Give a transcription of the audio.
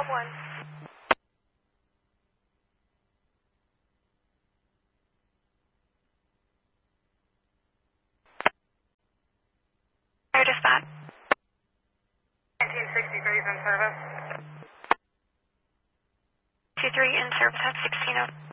1. Air dispatch. 1963 is in service. 23 in service at 16.